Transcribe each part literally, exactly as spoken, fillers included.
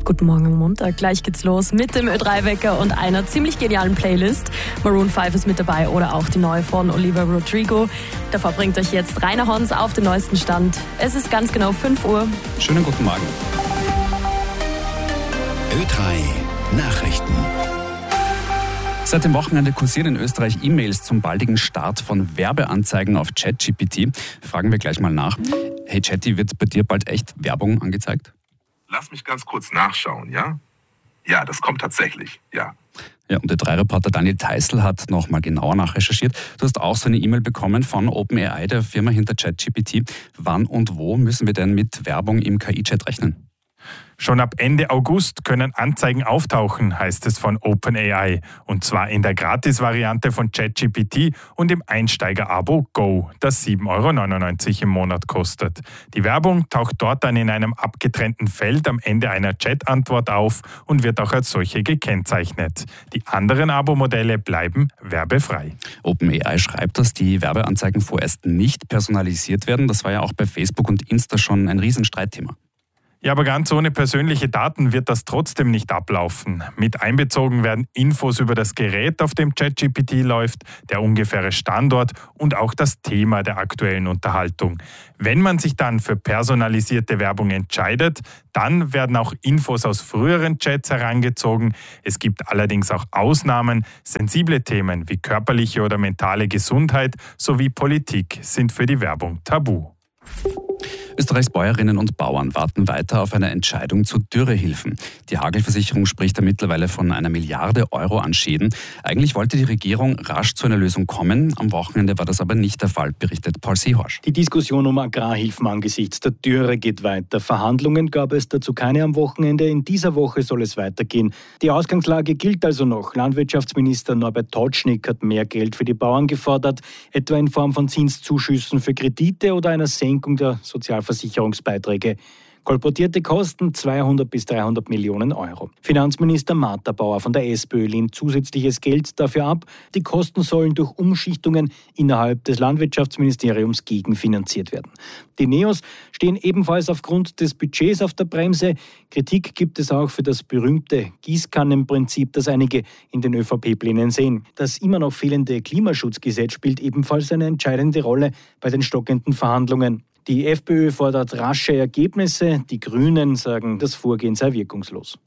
Guten Morgen am Montag. Gleich geht's los mit dem Ö drei Wecker und einer ziemlich genialen Playlist. Maroon fünf ist mit dabei oder auch die neue von Olivia Rodrigo. Davor bringt euch jetzt Rainer Hons auf den neuesten Stand. Es ist ganz genau fünf Uhr. Schönen guten Morgen. Ö drei Nachrichten. Seit dem Wochenende kursieren in Österreich E-Mails zum baldigen Start von Werbeanzeigen auf ChatGPT. Fragen wir gleich mal nach. Hey Chatty, wird bei dir bald echt Werbung angezeigt? Lass mich ganz kurz nachschauen, ja? Ja, das kommt tatsächlich, ja. Ja, und der drei Reporter Daniel Theißl hat noch mal genauer nachrecherchiert. Du hast auch so eine E-Mail bekommen von OpenAI, der Firma hinter ChatGPT. Wann und wo müssen wir denn mit Werbung im K I-Chat rechnen? Schon ab Ende August können Anzeigen auftauchen, heißt es von OpenAI. Und zwar in der Gratis-Variante von ChatGPT und im Einsteiger-Abo Go, das sieben Euro neunundneunzig im Monat kostet. Die Werbung taucht dort dann in einem abgetrennten Feld am Ende einer Chat-Antwort auf und wird auch als solche gekennzeichnet. Die anderen Abo-Modelle bleiben werbefrei. OpenAI schreibt, dass die Werbeanzeigen vorerst nicht personalisiert werden. Das war ja auch bei Facebook und Insta schon ein Riesenstreitthema. Ja, aber ganz ohne persönliche Daten wird das trotzdem nicht ablaufen. Mit einbezogen werden Infos über das Gerät, auf dem ChatGPT läuft, der ungefähre Standort und auch das Thema der aktuellen Unterhaltung. Wenn man sich dann für personalisierte Werbung entscheidet, dann werden auch Infos aus früheren Chats herangezogen. Es gibt allerdings auch Ausnahmen. Sensible Themen wie körperliche oder mentale Gesundheit sowie Politik sind für die Werbung tabu. Österreichs Bäuerinnen und Bauern warten weiter auf eine Entscheidung zu Dürrehilfen. Die Hagelversicherung spricht da mittlerweile von einer Milliarde Euro an Schäden. Eigentlich wollte die Regierung rasch zu einer Lösung kommen. Am Wochenende war das aber nicht der Fall, berichtet Paul Seehorsch. Die Diskussion um Agrarhilfen angesichts der Dürre geht weiter. Verhandlungen gab es dazu keine am Wochenende. In dieser Woche soll es weitergehen. Die Ausgangslage gilt also noch. Landwirtschaftsminister Norbert Totschnig hat mehr Geld für die Bauern gefordert, etwa in Form von Zinszuschüssen für Kredite oder einer Senkung der Sozialversicherungsbeiträge. Kolportierte Kosten zweihundert bis dreihundert Millionen Euro. Finanzminister Martha Bauer von der SPÖ lehnt zusätzliches Geld dafür ab. Die Kosten sollen durch Umschichtungen innerhalb des Landwirtschaftsministeriums gegenfinanziert werden. Die Neos stehen ebenfalls aufgrund des Budgets auf der Bremse. Kritik gibt es auch für das berühmte Gießkannenprinzip, das einige in den ÖVP-Plänen sehen. Das immer noch fehlende Klimaschutzgesetz spielt ebenfalls eine entscheidende Rolle bei den stockenden Verhandlungen. Die FPÖ fordert rasche Ergebnisse, die Grünen sagen, das Vorgehen sei wirkungslos.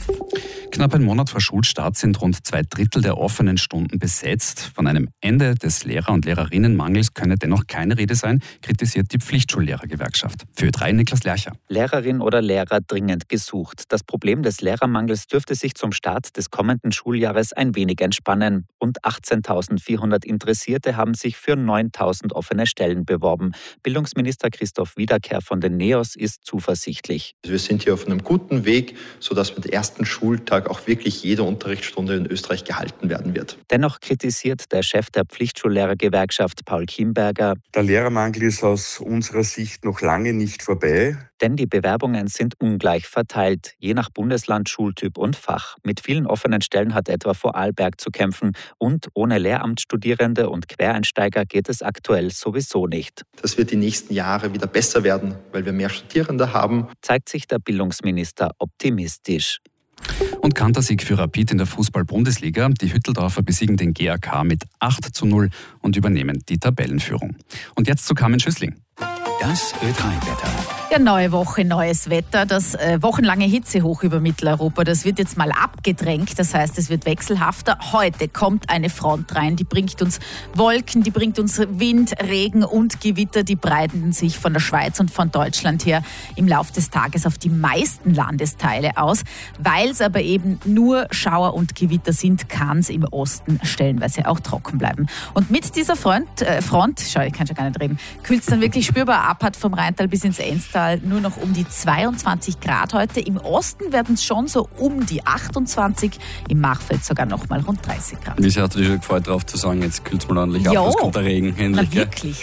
Knapp ein Monat vor Schulstart sind rund zwei Drittel der offenen Stunden besetzt. Von einem Ende des Lehrer- und Lehrerinnenmangels könne dennoch keine Rede sein, kritisiert die Pflichtschullehrergewerkschaft. Für Ö drei Niklas Lercher. Lehrerin oder Lehrer dringend gesucht. Das Problem des Lehrermangels dürfte sich zum Start des kommenden Schuljahres ein wenig entspannen. Rund achtzehntausendvierhundert Interessierte haben sich für neuntausend offene Stellen beworben. Bildungsminister Christoph Wiederkehr von den Neos ist zuversichtlich. Wir sind hier auf einem guten Weg, sodass mit dem ersten Schultag auch wirklich jede Unterrichtsstunde in Österreich gehalten werden wird. Dennoch kritisiert der Chef der Pflichtschullehrergewerkschaft Paul Kienberger: Der Lehrermangel ist aus unserer Sicht noch lange nicht vorbei. Denn die Bewerbungen sind ungleich verteilt, je nach Bundesland, Schultyp und Fach. Mit vielen offenen Stellen hat etwa Vorarlberg zu kämpfen. Und ohne Lehramtsstudierende und Quereinsteiger geht es aktuell sowieso nicht. Das wird die nächsten Jahre wieder besser werden, weil wir mehr Studierende haben. Zeigt sich der Bildungsminister optimistisch. Und Kantersieg für Rapid in der Fußball-Bundesliga. Die Hütteldorfer besiegen den G A K mit acht zu null und übernehmen die Tabellenführung. Und jetzt zu Carmen Schüssling. Das Ö drei Wetter. Ja, neue Woche, neues Wetter. Das äh, wochenlange Hitzehoch über Mitteleuropa, das wird jetzt mal abgedrängt. Das heißt, es wird wechselhafter. Heute kommt eine Front rein, die bringt uns Wolken, die bringt uns Wind, Regen und Gewitter. Die breiten sich von der Schweiz und von Deutschland her im Laufe des Tages auf die meisten Landesteile aus. Weil es aber eben nur Schauer und Gewitter sind, kann es im Osten stellenweise auch trocken bleiben. Und mit dieser Front, äh, Front schau, ich kann schon gar nicht reden, kühlt es dann wirklich spürbar ab, hat vom Rheintal bis ins Enstal nur noch um die zweiundzwanzig Grad heute. Im Osten werden es schon so um die achtundzwanzig, im Machfeld sogar noch mal rund dreißig Grad. Wie sehr hat du dich schon gefreut, darauf zu sagen, jetzt kühlt es mal ordentlich ab, es kommt der Regen. Endlich, na wirklich.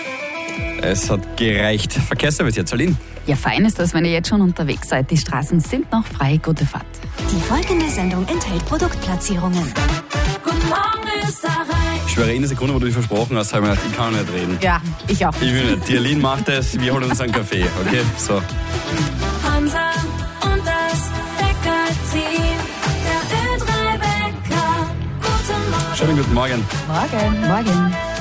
Es hat gereicht. Verkehrsservice jetzt, Aline. Ja, fein ist das, wenn ihr jetzt schon unterwegs seid. Die Straßen sind noch frei. Gute Fahrt. Die folgende Sendung enthält Produktplatzierungen. Guten Morgen, Österreich. Ich schwöre, eine Sekunde, wo du dich versprochen hast, habe ich gedacht, ich kann nicht reden. Ja, ich auch. Ich will nicht. Die Aline macht es, wir holen uns einen Kaffee, okay? So. Hansa und das Schönen guten Morgen. Morgen. Morgen.